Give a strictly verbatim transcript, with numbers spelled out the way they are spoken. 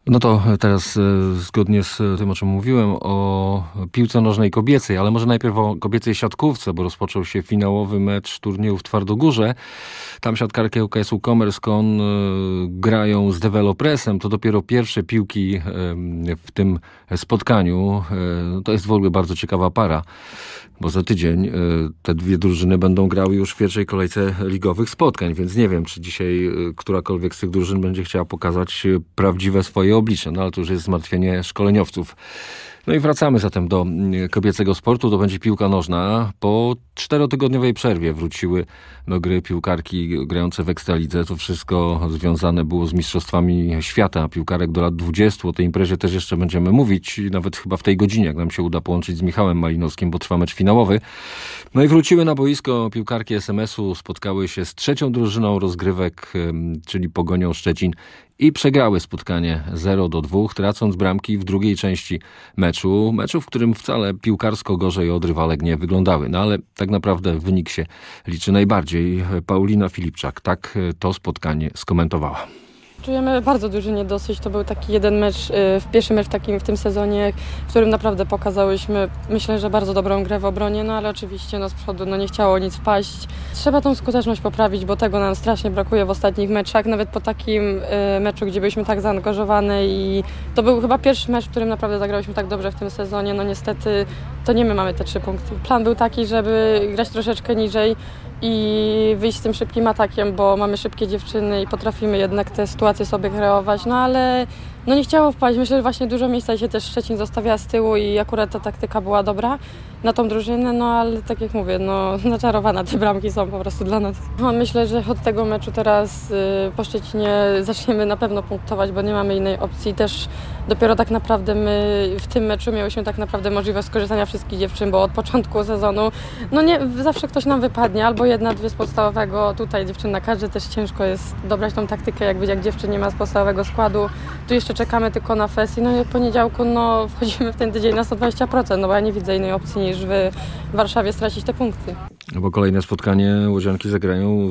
No to teraz zgodnie z tym, o czym mówiłem, o piłce nożnej kobiecej, ale może najpierw o kobiecej siatkówce, bo rozpoczął się finałowy mecz turnieju w Twardogórze. Tam siatkarki U K S-u Commerce.com grają z Developresem. To dopiero pierwsze piłki w tym spotkaniu. To jest w ogóle bardzo ciekawa para, bo za tydzień te dwie drużyny będą grały już w pierwszej kolejce ligowych spotkań, więc nie wiem, czy dzisiaj którakolwiek z tych drużyn będzie chciała pokazać prawdziwe swoje oblicze, no ale to już jest zmartwienie szkoleniowców. No i wracamy zatem do kobiecego sportu. To będzie piłka nożna. Po czterotygodniowej przerwie wróciły do gry piłkarki grające w Ekstralidze. To wszystko związane było z mistrzostwami świata piłkarek do lat dwudziestu. O tej imprezie też jeszcze będziemy mówić, nawet chyba w tej godzinie, jak nam się uda połączyć z Michałem Malinowskim, bo trwa mecz finałowy. No i wróciły na boisko piłkarki S M S-u. Spotkały się z trzecią drużyną rozgrywek, czyli Pogonią Szczecin, i przegrały spotkanie zero do dwóch, tracąc bramki w drugiej części meczu. Meczu, w którym wcale piłkarsko gorzej od rywalek nie wyglądały. No ale tak naprawdę wynik się liczy najbardziej. Paulina Filipczak tak to spotkanie skomentowała. Czujemy bardzo duży niedosyć. To był taki jeden mecz, w pierwszy mecz w, takim, w tym sezonie, w którym naprawdę pokazałyśmy, myślę, że bardzo dobrą grę w obronie, no ale oczywiście no, z przodu no, nie chciało nic wpaść. Trzeba tą skuteczność poprawić, bo tego nam strasznie brakuje w ostatnich meczach, nawet po takim y, meczu, gdzie byliśmy tak zaangażowane i to był chyba pierwszy mecz, w którym naprawdę zagrałyśmy tak dobrze w tym sezonie. No niestety to nie my mamy te trzy punkty. Plan był taki, żeby grać troszeczkę niżej i wyjść z tym szybkim atakiem, bo mamy szybkie dziewczyny i potrafimy jednak te sytuacje sobie kreować, no ale no nie chciało wpaść. Myślę, że właśnie dużo miejsca się też Szczecin zostawia z tyłu i akurat ta taktyka była dobra na tą drużynę, no ale tak jak mówię, no zaczarowane te bramki są po prostu dla nas. No, myślę, że od tego meczu teraz y, po Szczecinie zaczniemy na pewno punktować, bo nie mamy innej opcji. Też dopiero tak naprawdę my w tym meczu miałyśmy tak naprawdę możliwość skorzystania wszystkich dziewczyn, bo od początku sezonu no nie, zawsze ktoś nam wypadnie, albo jedna, dwie z podstawowego. Tutaj dziewczyna każdy też ciężko jest dobrać tą taktykę, jak, jak dziewczyn nie ma z podstawowego składu. Tu jeszcze czekamy tylko na F E S i no i od poniedziałku no wchodzimy w ten tydzień na sto dwadzieścia procent, no bo ja nie widzę innej opcji niż w Warszawie stracić te punkty. Bo kolejne spotkanie łodzianki zagrają